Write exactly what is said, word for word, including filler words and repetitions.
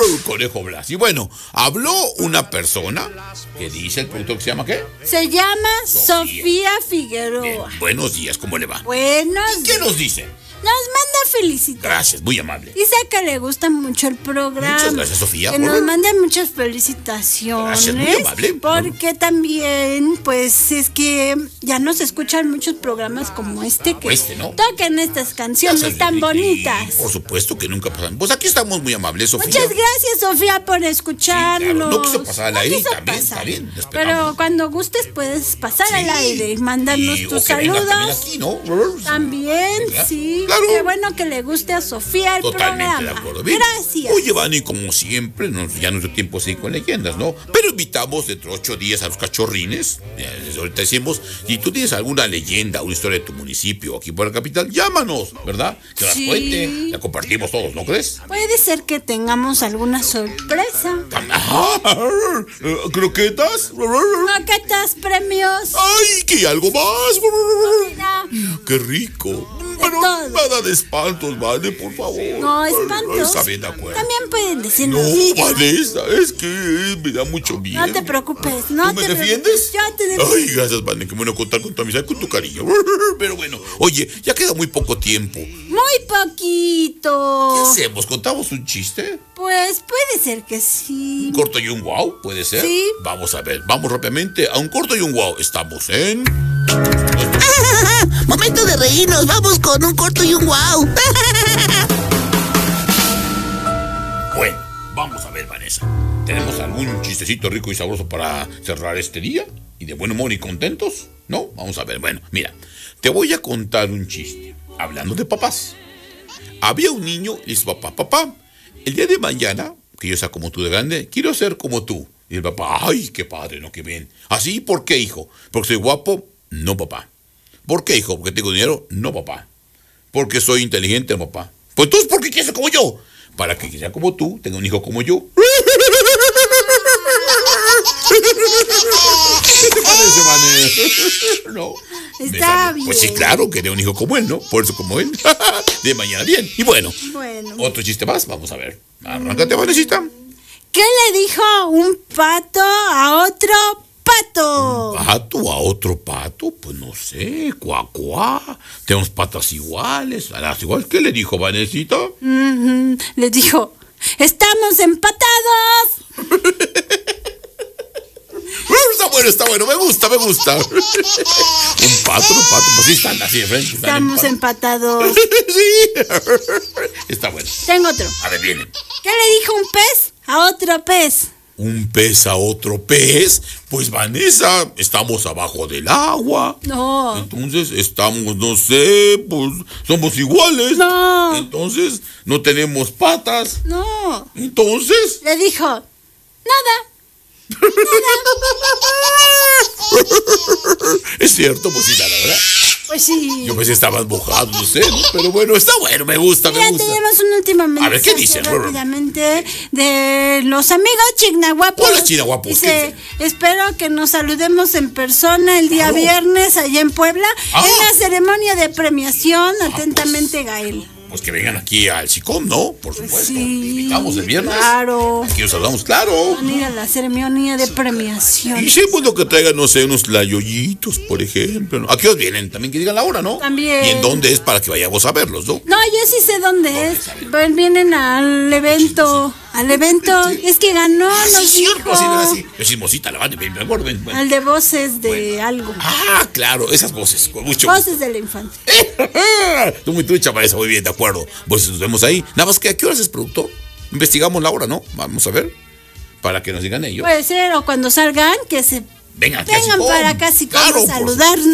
Conejo Blas. Y bueno, habló una persona que dice el productor que se llama ¿qué? Se llama Sofía, Sofía Figueroa. Bien, buenos días, ¿cómo le va? Buenos ¿Y qué nos dice? Nos manda felicitar. Gracias, muy amable. Dice que le gusta mucho el programa. Muchas gracias, Sofía. Que nos mande muchas felicitaciones. Gracias, muy amable. Porque también, pues, es que ya no se escuchan muchos programas como este que este, ¿no? tocan estas canciones Gracias, tan Lili. bonitas. Por supuesto que nunca pasan. Pues aquí estamos muy amables, Sofía. Muchas gracias, Sofía, por escucharnos. Sí, claro. No quiso pasar al No aire, quiso también, pasar. está bien, esperamos. Pero cuando gustes puedes pasar Sí. al aire y mandarnos Y- tus o que venga saludos. también aquí, ¿no? También, ¿Verdad? sí. Claro. Qué bueno que le guste a Sofía el Totalmente programa. de acuerdo. Bien. Gracias. Oye, Vani, como siempre, nos, ya nuestro tiempo sigue con leyendas, ¿no? Pero invitamos dentro de ocho días a los cachorrines. Ya desde ahorita decimos, si tú tienes alguna leyenda, una historia de tu municipio aquí por la capital, llámanos, ¿verdad? Que las Sí. cuente, la compartimos todos, ¿no crees? Puede ser que tengamos alguna sorpresa. Ah, ¿croquetas? Croquetas, premios. ¡Ay, que algo más! Mira. ¡Qué rico! Pero todo. nada de espantos, ¿vale? Por favor. No, espantos. Está bien de acuerdo. También pueden decirnos. No, Vanessa, es que me da mucho miedo. No te preocupes, no ¿Tú me te defiendes? preocupes. Yo te defiendo. Ay, gracias, Vanessa, que bueno contar con tu amistad y con tu cariño. Pero bueno, oye, ya queda muy poco tiempo. Muy poquito. ¿Qué hacemos? ¿Contamos un chiste? Pues puede ser que sí. ¿Un corto y un wow? ¿Puede ser? Sí. Vamos a ver, vamos rápidamente a un corto y un wow. Estamos en... Momento de reírnos, vamos con un corto y un wow. Bueno, vamos a ver, Vanessa. ¿Tenemos algún chistecito rico y sabroso para cerrar este día? ¿Y de buen humor y contentos? ¿No? Vamos a ver. Bueno, mira, te voy a contar un chiste. Hablando de papás. Había un niño y dice papá, papá, el día de mañana, que yo sea como tú de grande, quiero ser como tú. Y el papá, ay, qué padre, ¿no? Qué bien. ¿Así? ¿Por qué, hijo? ¿Porque soy guapo? No, papá. ¿Por qué, hijo? ¿Porque tengo dinero? No, papá. ¿Porque soy inteligente? No, papá. Pues entonces, ¿por qué quieres ser como yo? Para que sea como tú, tenga un hijo como yo. ¿Qué te parece, Mané? No. Está bien. Pues sí, claro, quería un hijo como él, ¿no? Por eso como él. De mañana bien. Y bueno, Bueno. otro chiste más, vamos a ver. Arráncate, Vanesita. ¿Qué le dijo un pato a otro pato? ¿Pato a otro pato? Pues no sé, cuá, cuá. Tenemos patas iguales. A las iguales. ¿Qué le dijo Vanesita? Ujú. Le dijo, estamos empatados. Está bueno, está bueno, me gusta, me gusta. Un pato, un pato, pues sí están así de frente. Están Estamos empatados. Sí. Está bueno. Tengo otro. A ver, viene. ¿Qué le dijo un pez a otro pez? ¿Un pez a otro pez? Pues Vanessa, estamos abajo del agua. No. Entonces estamos, no sé, pues somos iguales. No. Entonces no tenemos patas. No. Entonces. Le dijo, nada. Es cierto, pues sí, la verdad. Pues sí. Yo pensé que estabas mojado, no sé, ¿no? Pero bueno, está bueno, me gusta, me Ya gusta. tenemos un último mensaje. A ver, ¿qué dicen? Rápidamente de los amigos chignahuapos. Hola, chignahuapos, ¿qué Dice, dicen? espero que nos saludemos en persona el día Claro. viernes allá en Puebla Ah. en la ceremonia de premiación. Atentamente, Gael. Pues que vengan aquí al SICOM, ¿no? Por supuesto. Sí, Invitamos el viernes. claro. Aquí nos saludamos, claro. Van a ir a la ceremonia de premiación. Y sí, pues lo que traigan, no sé, unos layoyitos, por ejemplo, ¿no? ¿A qué os vienen? También que digan la hora, ¿no? También. ¿Y en dónde es para que vayamos a verlos, no? No, yo sí sé dónde ¿Dónde es. es? A ver. Pues vienen al evento. Al evento. Sí. Es que ganó, Ah, nos sí, dijo. cierto, sí, era así. Es chismosita, la van, me acuerdo. ven, ven. Al de voces de Bueno. algo. Ah, claro, esas voces, con mucho gusto. Voces de la infancia. Tú muy trucha para eso, muy bien, de acuerdo. Pues nos vemos ahí. Nada más que, ¿a qué horas es productor? Investigamos la hora, ¿no? Vamos a ver. Para que nos digan ellos. Puede ser, o cuando salgan, que se Vengan, aquí al vengan SICOM. para acá si Claro, como por saludarnos.